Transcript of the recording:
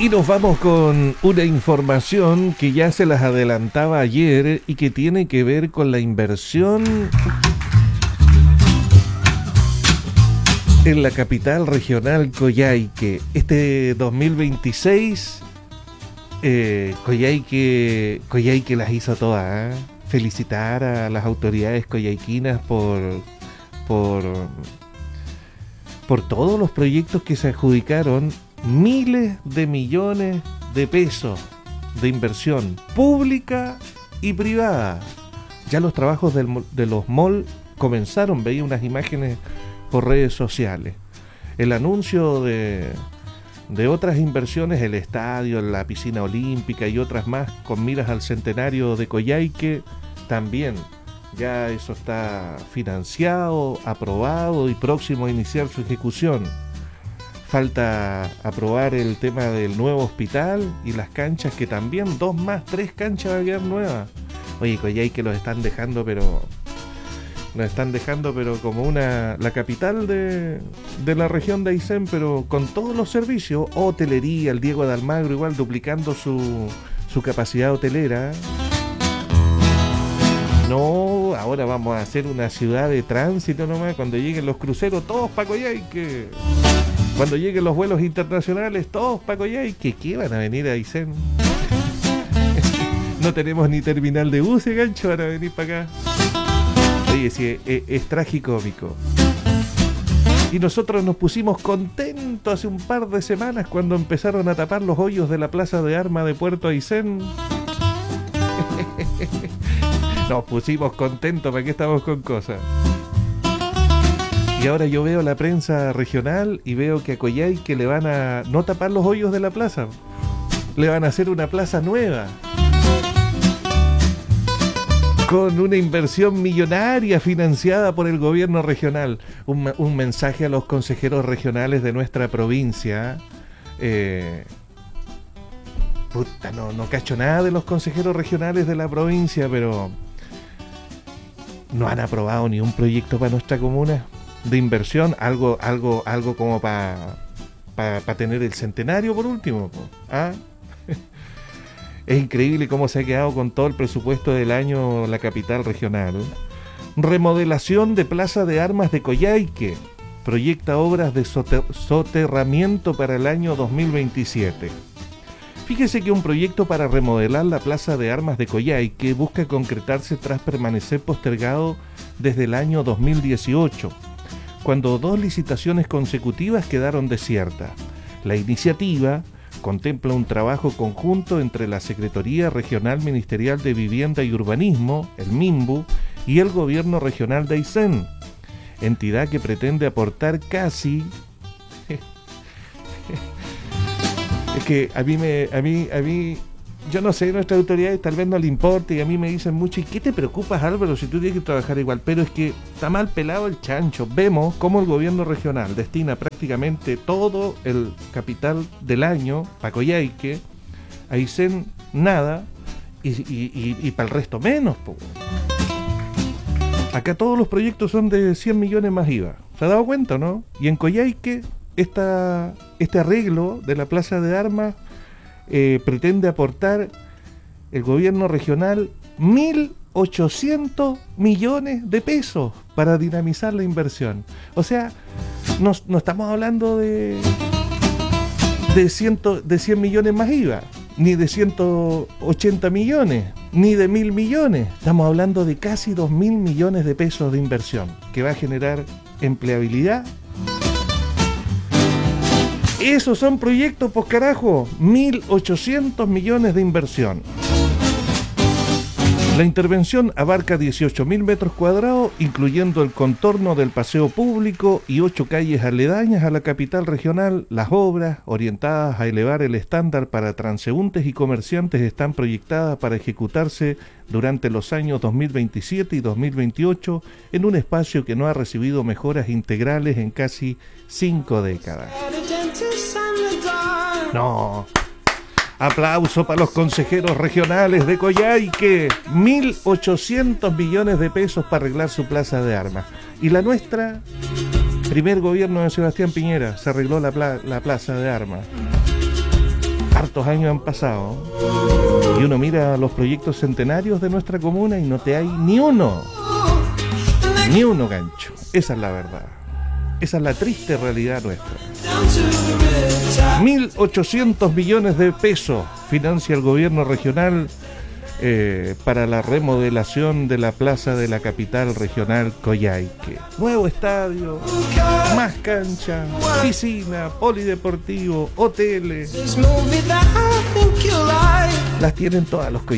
Y nos vamos con una información que ya se las adelantaba ayer y que tiene que ver con la inversión en la capital regional Coyhaique. Este 2026, Coyhaique las hizo todas, ¿eh? Felicitar a las autoridades coyhaiquinas por todos los proyectos que se adjudicaron, miles de millones de pesos de inversión pública y privada. Ya los trabajos de los malls comenzaron, veía unas imágenes por redes sociales. El anuncio de otras inversiones, el estadio, la piscina olímpica y otras más con miras al centenario de Coyhaique, también ya eso está financiado, aprobado y próximo a iniciar su ejecución. Falta aprobar el tema del nuevo hospital y las canchas, que también 3 canchas van a quedar nuevas. Oye, Coyhaique los están dejando, pero como la capital de la región de Aysén, pero con todos los servicios, hotelería, el Diego de Almagro igual duplicando su capacidad hotelera. No, ahora vamos a hacer una ciudad de tránsito nomás. Cuando lleguen los cruceros, todos para Coyhaique. Cuando lleguen los vuelos internacionales, todos para Coyhaique. ¿Qué van a venir a Aysén? No tenemos ni terminal de buses, gancho, van a venir para acá. Oye, sí, es tragicómico. Y nosotros nos pusimos contentos hace un par de semanas cuando empezaron a tapar los hoyos de la Plaza de Armas de Puerto Aysén. Nos pusimos contentos, ¿para qué estamos con cosas? Y ahora yo veo la prensa regional y veo que a Coyhaique le van a no tapar los hoyos de la plaza, le van a hacer una plaza nueva con una inversión millonaria financiada por el gobierno regional. Un mensaje a los consejeros regionales de nuestra provincia. No cacho nada de los consejeros regionales de la provincia, pero no han aprobado ni un proyecto para nuestra comuna de inversión, algo como para tener el centenario por último. ¿Ah? Es increíble cómo se ha quedado con todo el presupuesto del año la capital regional. Remodelación de Plaza de Armas de Coyhaique. Proyecta obras de soterramiento para el año 2027. Fíjese que un proyecto para remodelar la Plaza de Armas de Coyhaique busca concretarse tras permanecer postergado desde el año 2018, cuando 2 licitaciones consecutivas quedaron desiertas. La iniciativa contempla un trabajo conjunto entre la Secretaría Regional Ministerial de Vivienda y Urbanismo, el MIMBU, y el Gobierno Regional de Aysén, entidad que pretende aportar casi... Es que a mí, yo no sé, nuestras autoridades tal vez no le importe y a mí me dicen mucho, ¿y qué te preocupas, Álvaro, si tú tienes que trabajar igual? Pero es que está mal pelado el chancho. Vemos cómo el gobierno regional destina prácticamente todo el capital del año para Coyhaique, Aysén nada y para el resto menos, po. Acá todos los proyectos son de 100 millones más IVA. ¿Se ha dado cuenta, no? Y en Coyhaique este arreglo de la Plaza de Armas pretende aportar el gobierno regional 1.800 millones de pesos para dinamizar la inversión. O sea, no estamos hablando de 100 millones más IVA, ni de 180 millones, ni de 1.000 millones. Estamos hablando de casi 2.000 millones de pesos de inversión que va a generar empleabilidad. Esos son proyectos, pues carajo, 1.800 millones de inversión. La intervención abarca 18.000 metros cuadrados, incluyendo el contorno del paseo público y 8 calles aledañas a la capital regional. Las obras, orientadas a elevar el estándar para transeúntes y comerciantes, están proyectadas para ejecutarse durante los años 2027 y 2028 en un espacio que no ha recibido mejoras integrales en casi 5 décadas. No. Aplauso para los consejeros regionales de Coyhaique. 1.800 millones de pesos para arreglar su plaza de armas. Y la nuestra, primer gobierno de Sebastián Piñera, se arregló la plaza de armas. hartos años han pasado y uno mira los proyectos centenarios de nuestra comuna y no te hay ni uno, gancho. Esa es la verdad. Esa es la triste realidad nuestra. 1.800 millones de pesos financia el gobierno regional para la remodelación de la plaza de la capital regional Coyhaique. Nuevo estadio, más cancha, piscina, polideportivo, hoteles. Las tienen todas los